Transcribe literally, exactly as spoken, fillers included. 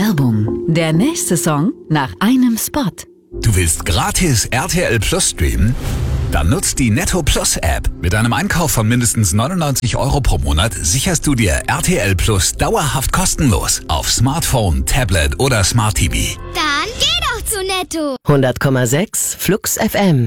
Werbung. Der nächste Song nach einem Spot. Du willst gratis R T L Plus streamen? Dann nutzt die Netto Plus App. Mit einem Einkauf von mindestens neunundneunzig Euro pro Monat sicherst du dir R T L Plus dauerhaft kostenlos auf Smartphone, Tablet oder Smart T V. Dann geh doch zu Netto. hundert Komma sechs Flux F M